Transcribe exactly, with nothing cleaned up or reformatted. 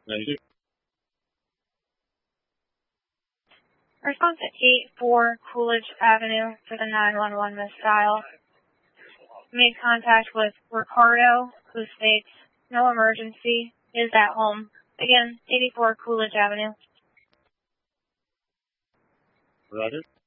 ninety-two. Response at eight four Coolidge Avenue for the nine one one missed dial. Made contact with Ricardo, who states, no emergency, is at home. Again, eighty-four Coolidge Avenue. Roger.